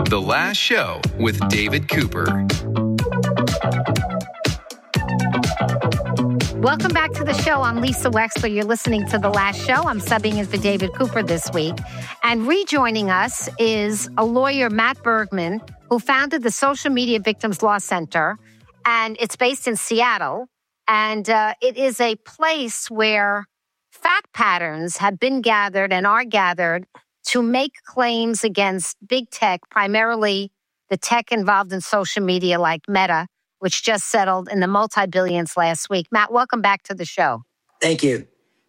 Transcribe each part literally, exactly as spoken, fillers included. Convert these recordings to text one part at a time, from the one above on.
The Last Show with David Cooper. Welcome back to the show. I'm Lisa Wexler. You're listening to The Last Show. I'm subbing in for David Cooper this week. And rejoining us is a lawyer, Matt Bergman, who founded the Social Media Victims Law Center. And it's based in Seattle. And uh, it is a place where fact patterns have been gathered and are gathered to make claims against big tech, primarily the tech involved in social media like Meta, which just settled in the multi-billions last week. Matt, welcome back to the show. Thank you.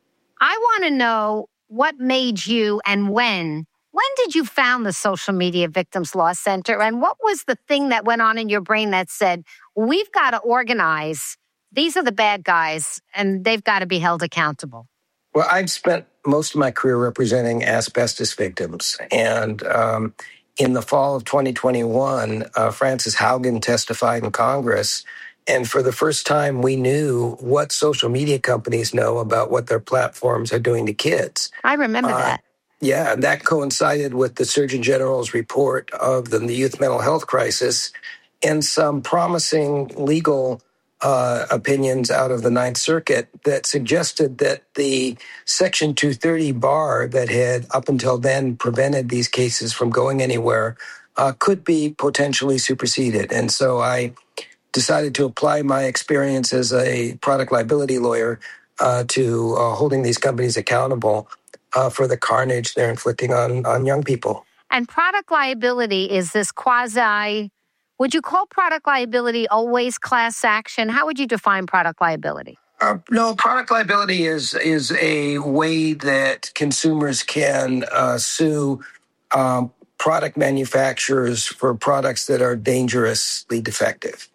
I want to know what made you and when. When did you found the Social Media Victims Law Center? And what was the thing that went on in your brain that said, we've got to organize. These are the bad guys, and they've got to be held accountable? Well, I've spent most of my career representing asbestos victims. And um, in the fall of twenty twenty-one, uh, Frances Haugen testified in Congress. And for the first time, we knew what social media companies know about what their platforms are doing to kids. I remember uh, that. Yeah, and that coincided with the Surgeon General's report of the youth mental health crisis and some promising legal Uh, opinions out of the Ninth Circuit that suggested that the Section two thirty bar that had up until then prevented these cases from going anywhere uh, could be potentially superseded. And so I decided to apply my experience as a product liability lawyer uh, to uh, holding these companies accountable uh, for the carnage they're inflicting on, on young people. And product liability is this quasi... Would you call product liability always class action? How would you define product liability? Uh, no, product liability is is a way that consumers can uh, sue um, product manufacturers for products that are dangerously defective.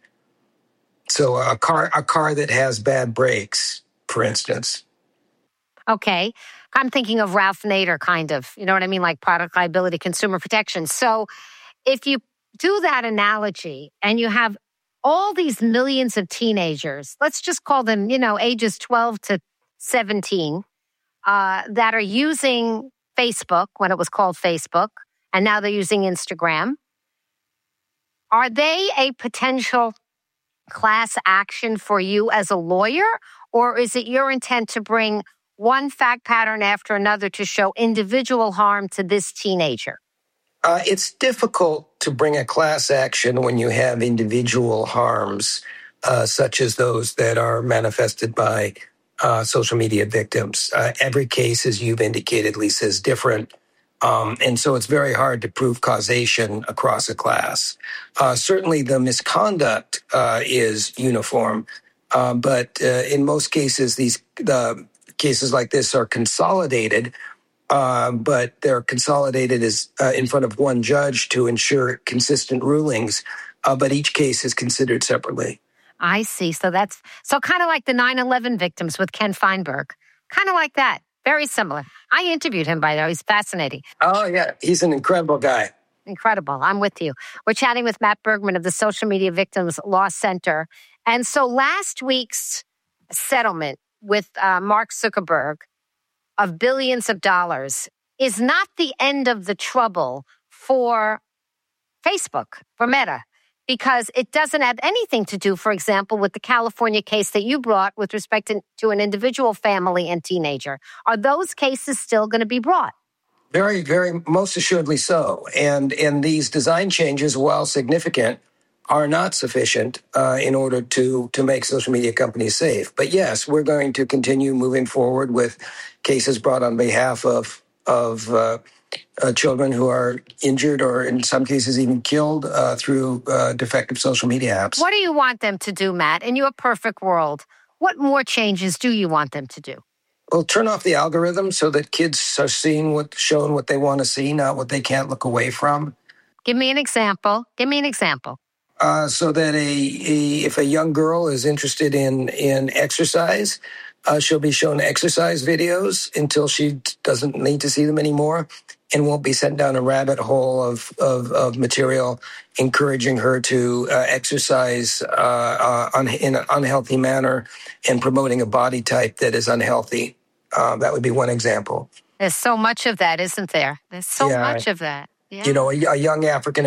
So a car a car that has bad brakes, for instance. Okay. I'm thinking of Ralph Nader, kind of. You know what I mean? Like product liability, consumer protection. So if you do that analogy and you have all these millions of teenagers, let's just call them, you know, ages twelve to seventeen, uh, that are using Facebook when it was called Facebook, and now they're using Instagram. Are they a potential class action for you as a lawyer, or is it your intent to bring one fact pattern after another to show individual harm to this teenager? Uh, it's difficult to bring a class action when you have individual harms, uh, such as those that are manifested by uh, social media victims. Uh, every case, as you've indicated, Lisa, is different. Um, and so it's very hard to prove causation across a class. Uh, certainly the misconduct uh, is uniform, uh, but uh, in most cases, these the cases like this are consolidated. Uh, but they're consolidated as uh, in front of one judge to ensure consistent rulings. Uh, but each case is considered separately. I see. So that's so kind of like the nine eleven victims with Ken Feinberg. Kind of like that. Very similar. I interviewed him, by the way. He's fascinating. Oh, yeah. He's an incredible guy. Incredible. I'm with you. We're chatting with Matt Bergman of the Social Media Victims Law Center. And so last week's settlement with uh, Mark Zuckerberg of billions of dollars is not the end of the trouble for Facebook, for Meta, because it doesn't have anything to do, for example, with the California case that you brought with respect to, to an individual family and teenager. Are those cases still going to be brought? Very, very, most assuredly so. And, and these design changes, while significant, are not sufficient uh, in order to to make social media companies safe. But yes, we're going to continue moving forward with cases brought on behalf of of uh, uh, children who are injured or in some cases even killed uh, through uh, defective social media apps. What do you want them to do, Matt? In your perfect world, what more changes do you want them to do? Well, turn off the algorithm so that kids are seeing what, shown what they want to see, not what they can't look away from. Give me an example. Give me an example. Uh, so that a, a if a young girl is interested in in exercise, uh, she'll be shown exercise videos until she doesn't need to see them anymore, and won't be sent down a rabbit hole of of, of material encouraging her to uh, exercise uh, uh, un, in an unhealthy manner and promoting a body type that is unhealthy. Uh, that would be one example. There's so much of that, isn't there? There's so yeah, much of that. Yeah. You know, a, a young African